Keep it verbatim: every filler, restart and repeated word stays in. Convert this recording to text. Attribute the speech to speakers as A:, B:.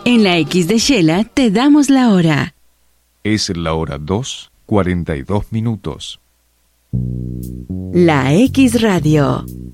A: En la X de Shela te damos la hora.
B: Es la hora dos, cuarenta y dos minutos.
A: La X Radio.